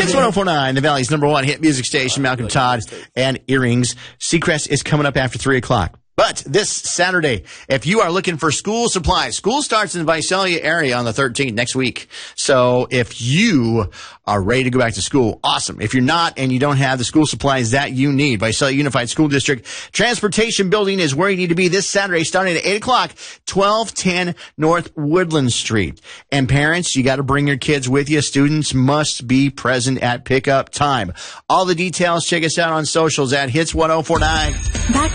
Hits 104.9, the Valley's #1 hit music station, Malcolm Todd and Earrings. Seacrest is coming up after 3 o'clock. But this Saturday, if you are looking for school supplies, school starts in the Visalia area on the 13th next week. So if you are ready to go back to school, awesome. If you're not and you don't have the school supplies that you need, Visalia Unified School District Transportation Building is where you need to be this Saturday starting at 8 o'clock, 1210 North Woodland Street. And parents, you got to bring your kids with you. Students must be present at pickup time. All the details, check us out on socials at Hits 1049. Back